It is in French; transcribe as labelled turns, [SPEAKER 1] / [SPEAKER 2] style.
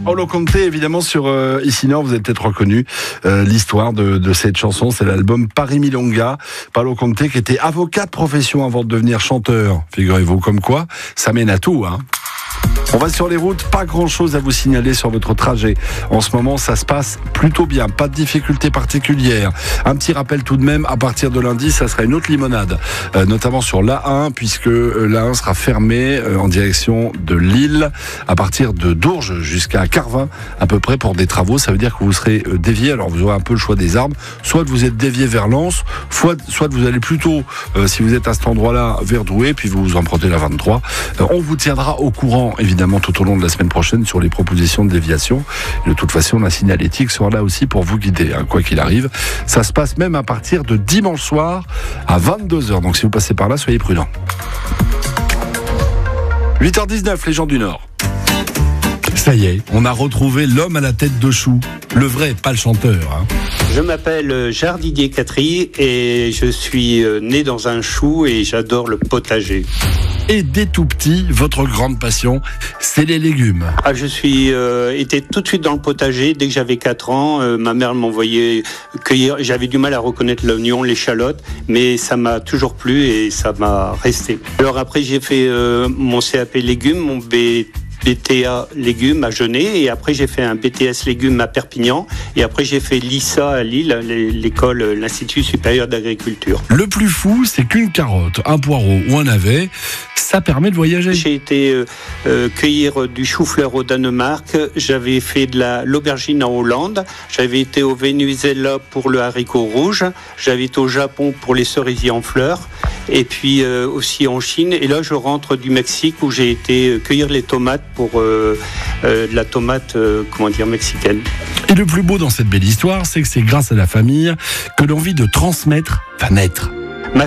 [SPEAKER 1] Paolo Conte, évidemment, sur Ici Nord, vous avez peut-être reconnu l'histoire de cette chanson. C'est l'album Paris Milonga. Paolo Conte qui était avocat de profession avant de devenir chanteur. Figurez-vous, comme quoi, ça mène à tout, hein. On va sur les routes, pas grand chose à vous signaler sur votre trajet. En ce moment, ça se passe plutôt bien, pas de difficultés particulières. Un petit rappel tout de même, à partir de lundi, ça sera une autre limonade, notamment sur l'A1, puisque l'A1 sera fermée en direction de Lille, à partir de Dourges jusqu'à Carvin, à peu près pour des travaux. Ça veut dire que vous serez dévié, alors vous aurez un peu le choix des arbres, soit vous êtes dévié vers Lens, soit vous allez plutôt, si vous êtes à cet endroit-là, vers Douai, puis vous empruntez la 23. On vous tiendra au courant, évidemment, tout au long de la semaine prochaine sur les propositions de déviation. Et de toute façon, la signalétique sera là aussi pour vous guider, hein, quoi qu'il arrive. Ça se passe même à partir de dimanche soir à 22h. Donc si vous passez par là, soyez prudents. 8h19, les gens du Nord. Ça y est, on a retrouvé l'homme à la tête de chou. Le vrai, pas le chanteur, hein.
[SPEAKER 2] Je m'appelle Jardidier Catry et je suis né dans un chou et j'adore le potager.
[SPEAKER 1] Et dès tout petit, votre grande passion, c'est les légumes.
[SPEAKER 2] Je suis été tout de suite dans le potager. Dès que j'avais 4 ans, ma mère m'envoyait cueillir. J'avais du mal à reconnaître l'oignon, l'échalote, mais ça m'a toujours plu et ça m'a resté. Alors après, j'ai fait mon CAP légumes, mon BTA légumes à Genève, et après j'ai fait un BTS légumes à Perpignan, et après j'ai fait l'ISA à Lille, l'école, l'Institut supérieur d'agriculture.
[SPEAKER 1] Le plus fou, c'est qu'une carotte, un poireau ou un navet, ça permet de voyager.
[SPEAKER 2] J'ai été cueillir du chou-fleur au Danemark, j'avais fait de l'aubergine en Hollande, j'avais été au Venezuela pour le haricot rouge, j'avais été au Japon pour les cerisiers en fleurs, et puis aussi en Chine, et là je rentre du Mexique où j'ai été cueillir les tomates pour de la tomate mexicaine. Et
[SPEAKER 1] le plus beau dans cette belle histoire, c'est que c'est grâce à la famille que l'envie de transmettre va naître.